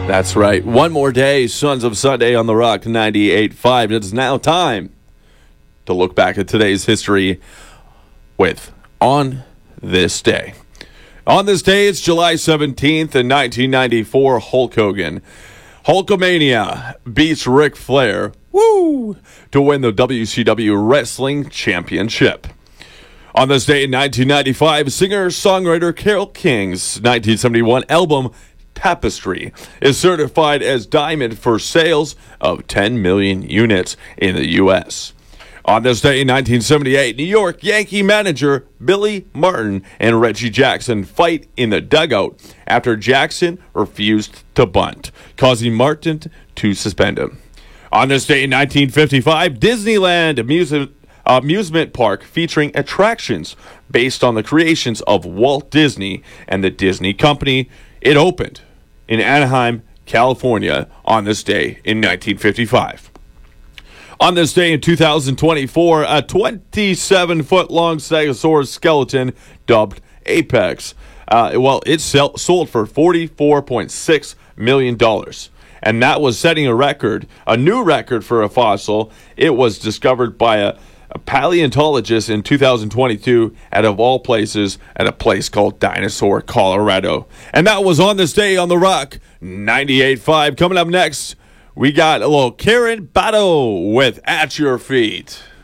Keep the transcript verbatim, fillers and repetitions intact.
That's right. One more day, Sons of Sunday on the Rock ninety-eight point five. It's now time to look back at today's history with On This Day. On this day, it's July seventeenth in nineteen ninety-four, Hulk Hogan. Hulkamania beats Ric Flair, woo, to win the W C W Wrestling Championship. On this day in nineteen ninety-five, singer-songwriter Carole King's nineteen seventy-one album Tapestry is certified as diamond for sales of ten million units in the U S. On this day in nineteen seventy-eight, New York Yankee manager Billy Martin and Reggie Jackson fight in the dugout after Jackson refused to bunt, causing Martin to suspend him. On this day in nineteen fifty-five, Disneyland amusement, amusement park featuring attractions based on the creations of Walt Disney and the Disney Company, it opened in Anaheim, California on this day in nineteen fifty-five. On this day in two thousand twenty-four, a twenty-seven-foot-long Stegosaurus skeleton dubbed Apex, uh, well, it sell- sold for forty-four point six million dollars. And that was setting a record, a new record for a fossil. It was discovered by a A paleontologist in two thousand twenty-two, out of all places, at a place called Dinosaur, Colorado. And that was On This Day on the Rock ninety-eight point five. Coming up next, we got a little Karen Bato with At Your Feet.